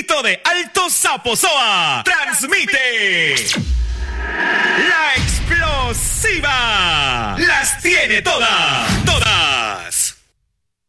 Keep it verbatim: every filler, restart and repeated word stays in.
Distrito de Alto Saposoa transmite La Explosiva. Las tiene todas, todas.